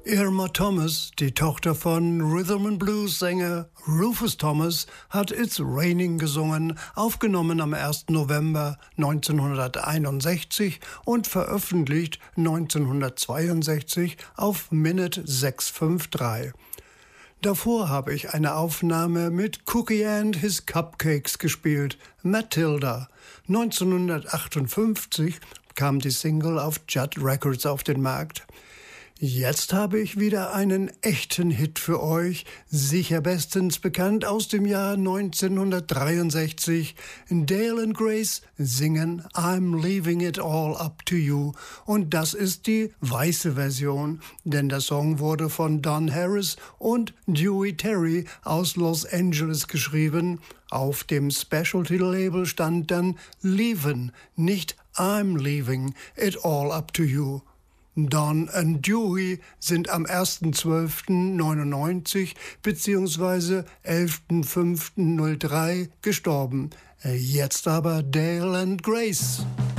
Irma Thomas, die Tochter von Rhythm-and-Blues-Sänger Rufus Thomas, hat It's Raining gesungen, aufgenommen am 1. November 1961 und veröffentlicht 1962 auf Minute 653. Davor habe ich eine Aufnahme mit Cookie and His Cupcakes gespielt, Matilda. 1958 kam die Single auf Judd Records auf den Markt. Jetzt habe ich wieder einen echten Hit für euch, sicher bestens bekannt aus dem Jahr 1963. Dale and Grace singen I'm Leaving It All Up to You. Und das ist die weiße Version, denn der Song wurde von Don Harris und Dewey Terry aus Los Angeles geschrieben. Auf dem Specialty-Label stand dann Leavin', nicht I'm Leaving It All Up to You. Don und Dewey sind am 1.12.99 bzw. 11.05.03 gestorben. Jetzt aber Dale and Grace.